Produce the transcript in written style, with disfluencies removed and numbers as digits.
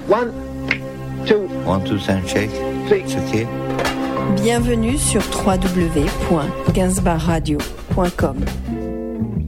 One, two, sound shake. It's okay. Bienvenue sur www.gainsbourgradio.com.